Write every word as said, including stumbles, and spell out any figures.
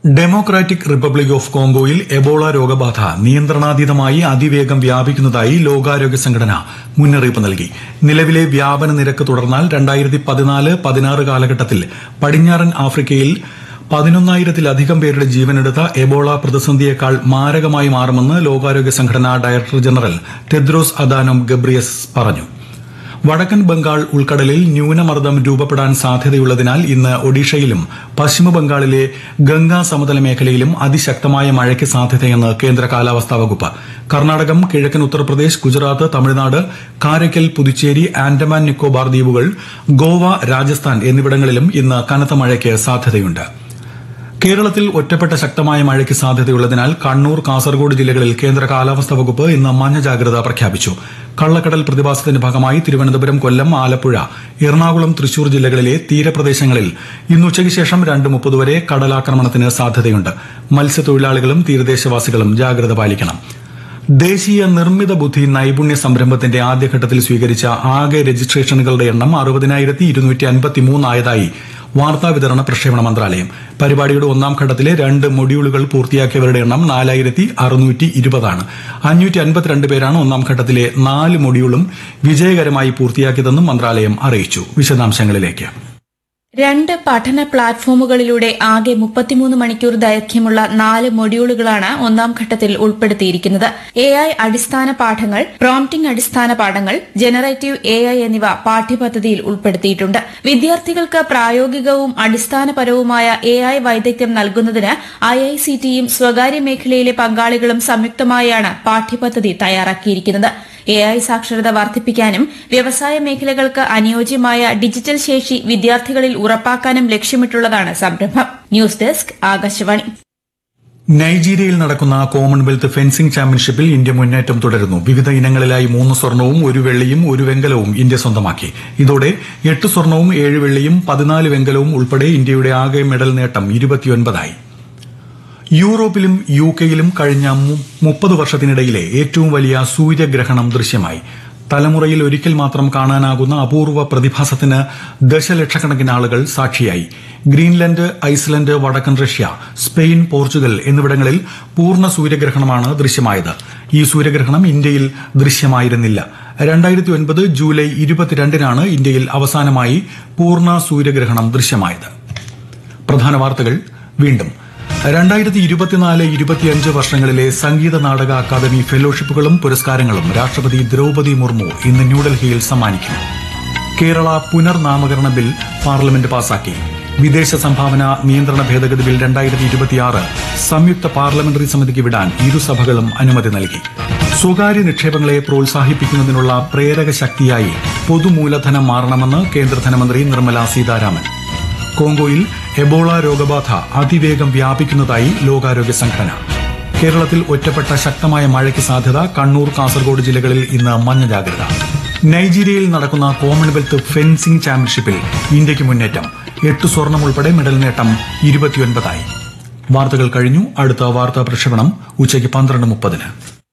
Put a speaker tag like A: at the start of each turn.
A: Democratic republic of കോങ്കോയിൽ Ebola രോഗബാധ നിയന്ത്രണാതീതമായി അതിവേഗം വ്യാപിക്കുന്നതായി ലോകാരോഗ്യ സംഘടന മുന്നറിയിപ്പ് നൽകി. നിലവിലെ വ്യാപന നിരക്ക് തുടർന്നാൽ രണ്ടായിരത്തി പതിനാല് പതിനാറ് കാലഘട്ടത്തിൽ പടിഞ്ഞാറൻ ആഫ്രിക്കയിൽ പതിനൊന്നായിരത്തിലധികം പേരുടെ ജീവനെടുത്ത എബോള പ്രതിസന്ധിയേക്കാൾ മാരകമായി മാറുമെന്ന് ലോകാരോഗ്യ സംഘടന ഡയറക്ടർ ജനറൽ ടെദ്രോസ് അദാനോം ഗബ്രിയസ് പറഞ്ഞു. വടക്കൻ ബംഗാൾ ഉൾക്കടലിൽ ന്യൂനമർദ്ദം രൂപപ്പെടാൻ സാധ്യതയുള്ളതിനാൽ ഇന്ന് ഒഡീഷയിലും പശ്ചിമബംഗാളിലെ ഗംഗാ സമതല മേഖലയിലും അതിശക്തമായ മഴയ്ക്ക് സാധ്യതയെന്ന് കേന്ദ്ര കാലാവസ്ഥാ വകുപ്പ്. കർണാടകം, കിഴക്കൻ ഉത്തർപ്രദേശ്, ഗുജറാത്ത്, തമിഴ്നാട്, കാരയ്ക്കൽ, പുതുച്ചേരി, ആൻഡമാൻ നിക്കോബാർ ദ്വീപുകൾ, ഗോവ, രാജസ്ഥാൻ എന്നിവിടങ്ങളിലും ഇന്ന് കനത്ത മഴയ്ക്ക് സാധ്യതയുണ്ട്. കേരളത്തിൽ ഒറ്റപ്പെട്ട ശക്തമായ മഴയ്ക്ക് സാധ്യതയുള്ളതിനാൽ കണ്ണൂർ, കാസർഗോഡ് ജില്ലകളിൽ കേന്ദ്ര കാലാവസ്ഥാ വകുപ്പ് ഇന്ന് മഞ്ഞ ജാഗ്രത പ്രഖ്യാപിച്ചു. കള്ളക്കടൽ പ്രതിഭാസത്തിന്റെ ഭാഗമായി തിരുവനന്തപുരം, കൊല്ലം, ആലപ്പുഴ, എറണാകുളം, തൃശൂർ ജില്ലകളിലെ തീരപ്രദേശങ്ങളിൽ ഇന്ന് ഉച്ചയ്ക്ക് ശേഷം രണ്ട് മുപ്പത് വരെ കടലാക്രമണത്തിന് സാധ്യതയുണ്ട്. മത്സ്യത്തൊഴിലാളികളും തീരദേശവാസികളും ജാഗ്രത പാലിക്കണം. ദേശീയ നിർമ്മിത ബുദ്ധി നൈപുണ്യ സംരംഭത്തിന്റെ ആദ്യഘട്ടത്തിൽ സ്വീകരിച്ച ആകെ രജിസ്ട്രേഷനുകളുടെ എണ്ണം അറുപതിനായിരത്തി ഇരുന്നൂറ്റി അൻപത്തിമൂന്നായതായി വാർത്താവിതരണ പ്രക്ഷേപണ മന്ത്രാലയം. പരിപാടിയുടെ ഒന്നാം ഘട്ടത്തിലെ രണ്ട് മൊഡ്യൂളുകൾ പൂർത്തിയാക്കിയവരുടെ എണ്ണം നാലായിരത്തി അറുന്നൂറ്റി ഇരുപതാണ്. അഞ്ഞൂറ്റി അൻപത്തിരണ്ട് പേരാണ് ഒന്നാം ഘട്ടത്തിലെ നാല് മൊഡ്യൂളും വിജയകരമായി പൂർത്തിയാക്കിയതെന്നും മന്ത്രാലയം അറിയിച്ചു. വിശദാംശങ്ങളിലേക്ക്.
B: രണ്ട് പഠന പ്ലാറ്റ്ഫോമുകളിലൂടെ ആകെ മുപ്പത്തിമൂന്ന് മണിക്കൂർ ദൈർഘ്യമുള്ള നാല് മൊഡ്യൂളുകളാണ് ഒന്നാം ഘട്ടത്തിൽ ഉൾപ്പെടുത്തിയിരിക്കുന്നത്. എ ഐ അടിസ്ഥാന പാഠങ്ങൾ, പ്രോംപ്റ്റിംഗ് അടിസ്ഥാന പാഠങ്ങൾ, ജനറേറ്റീവ് എ ഐ എന്നിവ പാഠ്യപദ്ധതിയിൽ ഉൾപ്പെടുത്തിയിട്ടുണ്ട്. വിദ്യാർത്ഥികൾക്ക് പ്രായോഗികവും അടിസ്ഥാനപരവുമായ എ ഐ വൈദഗ്ധ്യം നൽകുന്നതിന് ഐ ഐ സി ടിയും സ്വകാര്യ മേഖലയിലെ പങ്കാളികളും സംയുക്തമായാണ് പാഠ്യപദ്ധതി തയ്യാറാക്കിയിരിക്കുന്നത്. എ ഐ സാക്ഷരത വർദ്ധിപ്പിക്കാനും വ്യവസായ മേഖലകൾക്ക് അനുയോജ്യമായ ഡിജിറ്റൽ ശേഷി വിദ്യാർത്ഥികളിൽ ഉറപ്പാക്കാനും ലക്ഷ്യമിട്ടുള്ളതാണ് സംരംഭം. News desk, Akashvani.
A: നൈജീരിയയിൽ നടക്കുന്ന കോമൺവെൽത്ത് ഫെൻസിംഗ് ചാമ്പ്യൻഷിപ്പിൽ ഇന്ത്യ മുന്നേറ്റം തുടരുന്നു. വിവിധ ഇനങ്ങളിലായി മൂന്ന് സ്വർണവും ഒരു വെള്ളിയും ഒരു വെങ്കലവും ഇന്ത്യ സ്വന്തമാക്കി. ഇതോടെ എട്ട് സ്വർണവും ഏഴ് വെള്ളിയും പതിനാല് വെങ്കലവും ഉൾപ്പെടെ ഇന്ത്യയുടെ ആകെ മെഡൽ നേട്ടം ഇരുപത്തിയൊൻപതായി. യൂറോപ്പിലും യു കെയിലും കഴിഞ്ഞ മുപ്പത് വർഷത്തിനിടയിലെ ഏറ്റവും വലിയ സൂര്യഗ്രഹണം ദൃശ്യമായി. തലമുറയിൽ ഒരിക്കൽ മാത്രം കാണാനാകുന്ന അപൂർവ പ്രതിഭാസത്തിന് ദശലക്ഷക്കണക്കിന് ആളുകൾ സാക്ഷിയായി. ഗ്രീൻലൻഡ്, ഐസ്ലൻഡ്, വടക്കൻ റഷ്യ, സ്പെയിൻ, പോർച്ചുഗൽ എന്നിവിടങ്ങളിൽ പൂർണ്ണ സൂര്യഗ്രഹണമാണ് ദൃശ്യമായത്. ഈ സൂര്യഗ്രഹണം ഇന്ത്യയിൽ ദൃശ്യമായിരുന്നില്ല. രണ്ടായിരത്തി ഒൻപത് ജൂലൈ ഇരുപത്തിരണ്ടിനാണ് ഇന്ത്യയിൽ അവസാനമായി പൂർണ്ണ സൂര്യഗ്രഹണം ദൃശ്യമായത്. പ്രധാന വാർത്തകൾ വീണ്ടും. രണ്ടായിരത്തി ഇരുപത്തിനാല് ഇരുപത്തിയഞ്ച് വർഷങ്ങളിലെ സംഗീത നാടക അക്കാദമി ഫെലോഷിപ്പുകളും പുരസ്കാരങ്ങളും രാഷ്ട്രപതി ദ്രൌപദി മുർമു ഇന്ന് ന്യൂഡൽഹിയിൽ സമ്മാനിക്കും. കേരള പുനർനാമകരണ ബിൽ പാർലമെന്റ് പാസാക്കി. വിദേശ സംഭാവന നിയന്ത്രണ ഭേദഗതി ബിൽ രണ്ടായിരത്തി ഇരുപത്തിയാറ് സംയുക്ത പാർലമെന്ററി സമിതിക്ക് വിടാൻ ഇരുസഭകളും അനുമതി നൽകി. സ്വകാര്യ നിക്ഷേപങ്ങളെ പ്രോത്സാഹിപ്പിക്കുന്നതിനുള്ള പ്രേരക ശക്തിയായി പൊതുമൂലധനം മാറണമെന്ന് കേന്ദ്ര ധനമന്ത്രി നിർമ്മല സീതാരാമൻ. കോങ്കോയിൽ എബോള രോഗബാധ അതിവേഗം വ്യാപിക്കുന്നതായി ലോകാരോഗ്യ സംഘടന. കേരളത്തിൽ ഒറ്റപ്പെട്ട ശക്തമായ മഴയ്ക്ക് സാധ്യത. കണ്ണൂർ, കാസർഗോഡ് ജില്ലകളിൽ ഇന്ന് മഞ്ഞ ജാഗ്രത. നൈജീരിയയിൽ നടക്കുന്ന കോമൺവെൽത്ത് ഫെൻസിംഗ് ചാമ്പ്യൻഷിപ്പിൽ ഇന്ത്യയ്ക്ക് മുന്നേറ്റം. എട്ട് സ്വർണം ഉൾപ്പെടെ മെഡൽ നേട്ടം ഇരുപത്തിയൊൻപതായി. വാർത്തകൾ കഴിഞ്ഞു. അടുത്ത വാർത്താ പ്രക്ഷേപണം ഉച്ചയ്ക്ക് പന്ത്രണ്ട് മുപ്പതിന്.